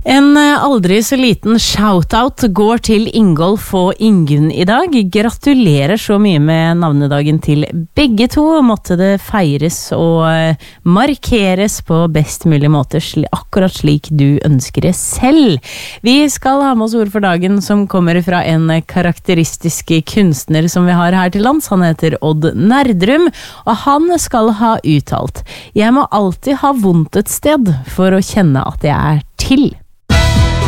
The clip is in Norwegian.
En aldri så liten shoutout går til Ingolf og Ingunn I dag. Gratulerer så mye med navnedagen til begge to. Måtte det feires og markeres på best mulig måte, akkurat slik du ønsker det selv. Vi skal ha med oss ord for dagen som kommer fra en karakteristisk kunstner som vi har her til lands. Han heter Odd Nerdrum, og han skal ha uttalt: «Jeg må alltid ha vondt et sted for å kjenne at jeg til.»